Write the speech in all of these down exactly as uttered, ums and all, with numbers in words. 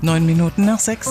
Neun Minuten nach sechs.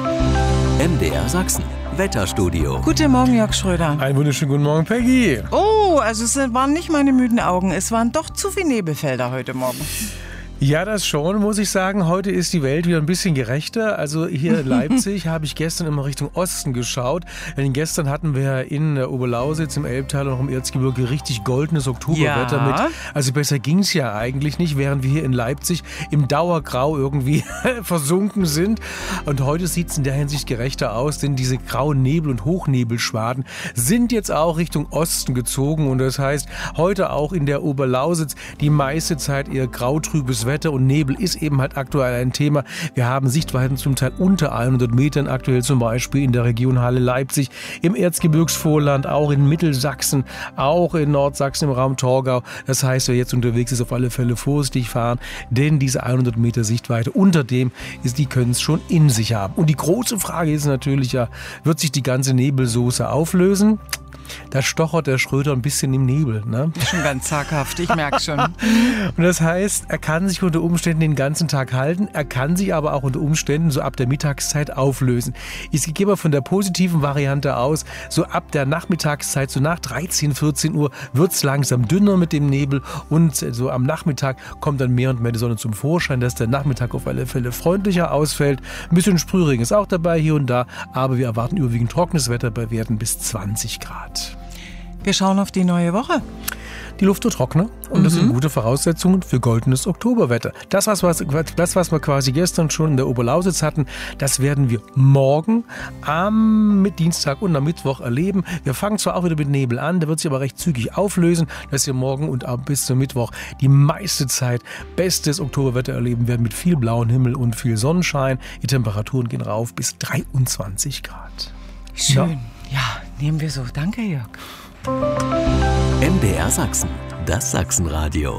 M D R Sachsen, Wetterstudio. Guten Morgen, Jörg Schröder. Einen wunderschönen guten Morgen, Peggy. Oh, also es waren nicht meine müden Augen. Es waren doch zu viele Nebelfelder heute Morgen. Ja, das schon, muss ich sagen. Heute ist die Welt wieder ein bisschen gerechter. Also hier in Leipzig habe ich gestern immer Richtung Osten geschaut. Denn gestern hatten wir in der Oberlausitz, im Elbtal und auch im Erzgebirge richtig goldenes Oktoberwetter Ja. mit. Also besser ging es ja eigentlich nicht, während wir hier in Leipzig im Dauergrau irgendwie versunken sind. Und heute sieht es in der Hinsicht gerechter aus, denn diese grauen Nebel- und Hochnebelschwaden sind jetzt auch Richtung Osten gezogen. Und das heißt, heute auch in der Oberlausitz die meiste Zeit eher grautrübes Wetter und Nebel ist eben halt aktuell ein Thema. Wir haben Sichtweiten zum Teil unter hundert Metern aktuell, zum Beispiel in der Region Halle Leipzig, im Erzgebirgsvorland, auch in Mittelsachsen, auch in Nordsachsen im Raum Torgau. Das heißt, wer jetzt unterwegs ist, auf alle Fälle vorsichtig fahren, denn diese hundert Meter Sichtweite unter dem ist, die können es schon in sich haben. Und die große Frage ist natürlich ja, wird sich die ganze Nebelsoße auflösen? Da stochert der Schröder ein bisschen im Nebel. Ne? Schon ganz zaghaft, ich merke schon. Und das heißt, er kann sich unter Umständen den ganzen Tag halten, er kann sich aber auch unter Umständen so ab der Mittagszeit auflösen. Ich gehe mal von der positiven Variante aus, so ab der Nachmittagszeit, so nach dreizehn, vierzehn Uhr wird es langsam dünner mit dem Nebel und so am Nachmittag kommt dann mehr und mehr die Sonne zum Vorschein, dass der Nachmittag auf alle Fälle freundlicher ausfällt. Ein bisschen Sprühregen ist auch dabei hier und da, aber wir erwarten überwiegend trockenes Wetter bei Werten bis zwanzig Grad. Wir schauen auf die neue Woche. Die Luft wird trockener und das sind gute Voraussetzungen für goldenes Oktoberwetter. Das was, was, das, was wir quasi gestern schon in der Oberlausitz hatten, das werden wir morgen am Dienstag und am Mittwoch erleben. Wir fangen zwar auch wieder mit Nebel an, der wird sich aber recht zügig auflösen, dass wir morgen und auch bis zum Mittwoch die meiste Zeit bestes Oktoberwetter erleben werden mit viel blauem Himmel und viel Sonnenschein. Die Temperaturen gehen rauf bis dreiundzwanzig Grad. Schön. Ja, nehmen wir so. Danke, Jörg. M D R Sachsen, das Sachsenradio.